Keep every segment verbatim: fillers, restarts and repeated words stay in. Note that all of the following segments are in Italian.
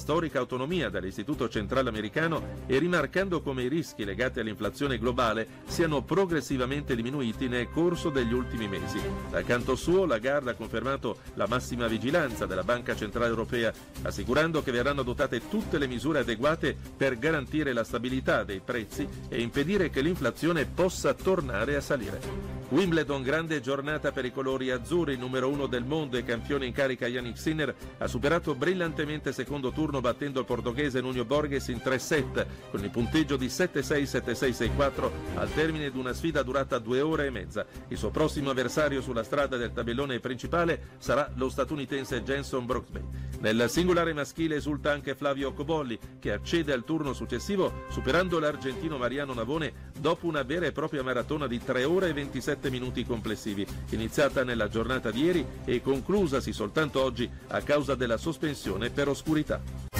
storica autonomia dall'Istituto Centrale Americano e rimarcando come i rischi legati all'inflazione globale siano progressivamente diminuiti nel corso degli ultimi mesi. Dal canto suo, Lagarde ha confermato la massima vigilanza della Banca Centrale Europea, assicurando che verranno adottate tutte le misure adeguate per garantire la stabilità dei prezzi e impedire che l'inflazione possa tornare a salire. Wimbledon, grande giornata per i colori azzurri. Numero uno del mondo e campione in carica Jannik Sinner ha superato brillantemente il secondo turno battendo il portoghese Nuno Borges in tre set con il punteggio di sette sei sette sei sei quattro al termine di una sfida durata due ore e mezza. Il suo prossimo avversario sulla strada del tabellone principale sarà lo statunitense Jenson Brooksby. Nel singolare maschile esulta anche Flavio Cobolli, che accede al turno successivo superando l'argentino Mariano Navone dopo una vera e propria maratona di tre ore e ventisette minuti complessivi, iniziata nella giornata di ieri e conclusasi soltanto oggi a causa della sospensione per oscurità.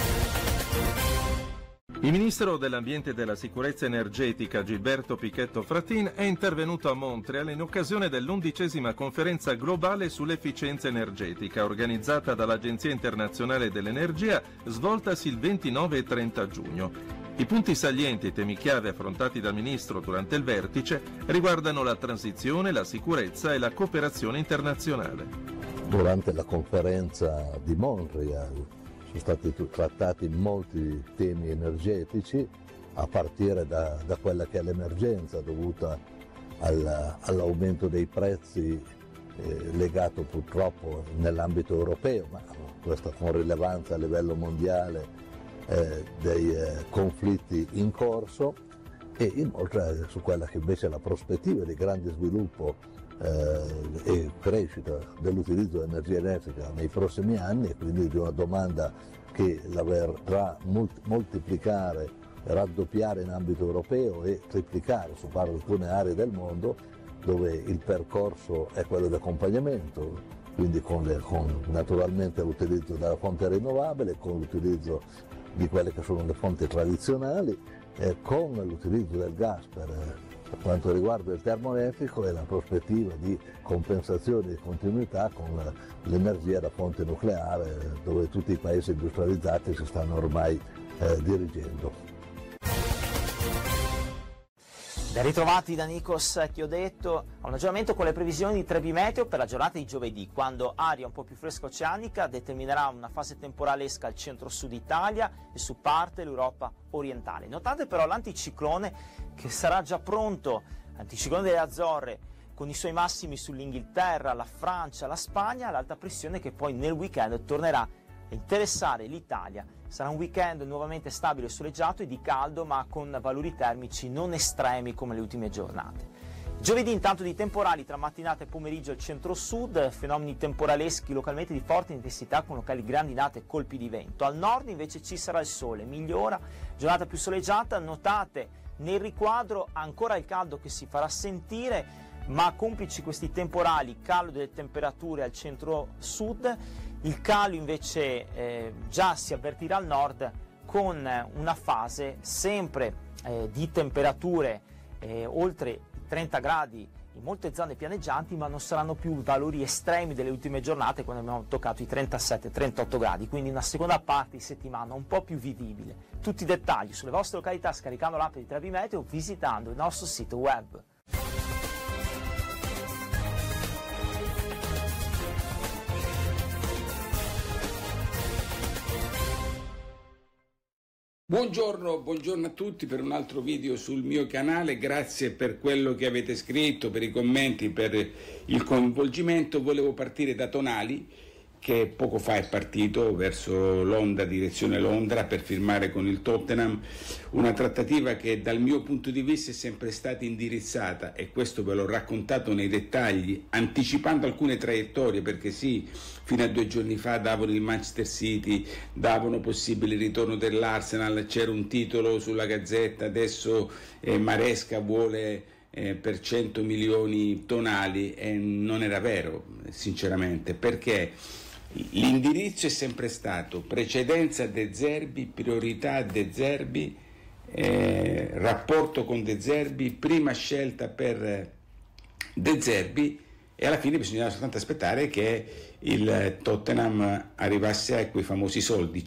Il ministro dell'Ambiente e della Sicurezza Energetica Gilberto Pichetto Fratin è intervenuto a Montreal in occasione dell'undicesima conferenza globale sull'efficienza energetica organizzata dall'Agenzia Internazionale dell'Energia, svoltasi il ventinove e trenta giugno. I punti salienti e temi chiave affrontati dal ministro durante il vertice riguardano la transizione, la sicurezza e la cooperazione internazionale. Durante la conferenza di Montreal sono stati trattati molti temi energetici, a partire da, da quella che è l'emergenza dovuta al, all'aumento dei prezzi eh, legato purtroppo nell'ambito europeo, ma questo con rilevanza a livello mondiale, eh, dei eh, conflitti in corso, e inoltre su quella che invece è la prospettiva di grande sviluppo Eh, e crescita dell'utilizzo di energia elettrica nei prossimi anni, e quindi di una domanda che la verrà moltiplicare, raddoppiare in ambito europeo e triplicare su alcune aree del mondo dove il percorso è quello di accompagnamento, quindi con, le, con naturalmente l'utilizzo della fonte rinnovabile, con l'utilizzo di quelle che sono le fonti tradizionali, eh, con l'utilizzo del gas per eh, per quanto riguarda il termoelettrico e la prospettiva di compensazione e continuità con l'energia da fonte nucleare, dove tutti i paesi industrializzati si stanno ormai eh, dirigendo. Ben ritrovati da Nikos Chiodato a un aggiornamento con le previsioni di Trebi Meteo per la giornata di giovedì, quando aria un po' più fresca oceanica determinerà una fase temporalesca al centro-sud Italia e su parte l'Europa orientale. Notate però l'anticiclone che sarà già pronto, l'anticiclone delle Azzorre, con i suoi massimi sull'Inghilterra, la Francia, la Spagna, l'alta pressione che poi nel weekend tornerà a interessare l'Italia. Sarà un weekend nuovamente stabile e soleggiato e di caldo, ma con valori termici non estremi come le ultime giornate. Giovedì intanto di temporali tra mattinata e pomeriggio al centro-sud, fenomeni temporaleschi localmente di forte intensità con locali grandinate e colpi di vento. Al nord invece ci sarà il sole, migliora, giornata più soleggiata. Notate nel riquadro ancora il caldo che si farà sentire, ma complici questi temporali, calo delle temperature al centro-sud, il calo invece eh, già si avvertirà al nord con una fase sempre eh, di temperature eh, oltre i trenta gradi in molte zone pianeggianti, ma non saranno più valori estremi delle ultime giornate quando abbiamo toccato i trentasette trentotto gradi, quindi una seconda parte di settimana un po' più vivibile. Tutti i dettagli sulle vostre località scaricando l'app di Trebi Meteo, visitando il nostro sito web. Buongiorno, buongiorno a tutti per un altro video sul mio canale, grazie per quello che avete scritto, per i commenti, per il coinvolgimento. Volevo partire da Tonali, che poco fa è partito verso Londra, direzione Londra, per firmare con il Tottenham una trattativa che dal mio punto di vista è sempre stata indirizzata, e questo ve l'ho raccontato nei dettagli, anticipando alcune traiettorie, perché sì, fino a due giorni fa davano il Manchester City, davano possibile ritorno dell'Arsenal, c'era un titolo sulla Gazzetta, adesso eh, Maresca vuole eh, per cento milioni Tonali, e non era vero sinceramente, perché l'indirizzo è sempre stato precedenza De Zerbi, priorità De Zerbi, eh, rapporto con De Zerbi, prima scelta per De Zerbi, e alla fine bisognava soltanto aspettare che il Tottenham arrivasse a quei famosi soldi,